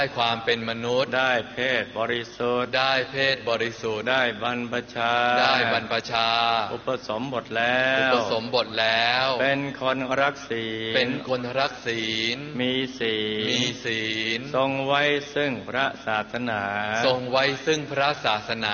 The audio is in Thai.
ได้ความเป็นมนุษย์ได้เพศบริสุทธิ์ได้เพศบริสุทธิ์ได้บรรพชาได้บรรพชาอุปสมบทแล้วอุปสมบทแล้วเป็นคนรักศีลเป็นคนรักศีลมีศีลมีศีลทรงไว้ซึ่งพระศาสนาทรงไว้ซึ่งพระศาสนา